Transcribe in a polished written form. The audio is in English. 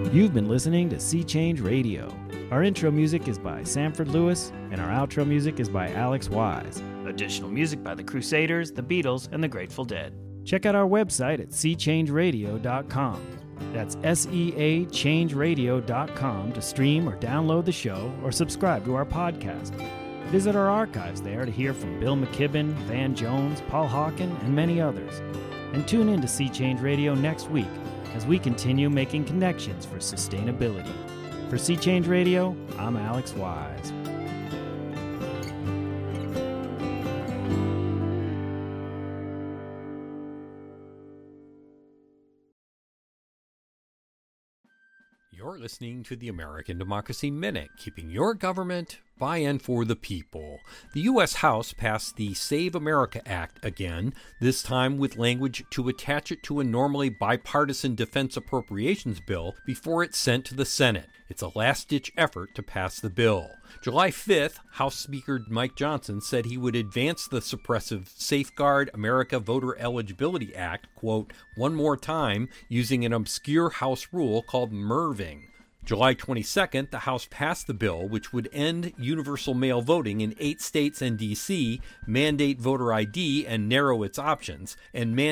You've been listening to Sea Change Radio. Our intro music is by Sanford Lewis, and our outro music is by Alex Wise. Additional music by the Crusaders, the Beatles, and the Grateful Dead. Check out our website at seachangeradio.com. That's SEAchangeradio.com to stream or download the show or subscribe to our podcast. Visit our archives there to hear from Bill McKibben, Van Jones, Paul Hawken, and many others. And tune in to Sea Change Radio next week as we continue making connections for sustainability. For Sea Change Radio, I'm Alex Wise. You're listening to the American Democracy Minute, keeping your government by and for the people. The U.S. House passed the Save America Act again, this time with language to attach it to a normally bipartisan defense appropriations bill before it's sent to the Senate. It's a last-ditch effort to pass the bill. July 5th, House Speaker Mike Johnson said he would advance the suppressive Safeguard America Voter Eligibility Act, quote, one more time, using an obscure House rule called Merving. July 22nd, the House passed the bill, which would end universal mail voting in 8 states and D.C., mandate voter ID and narrow its options, and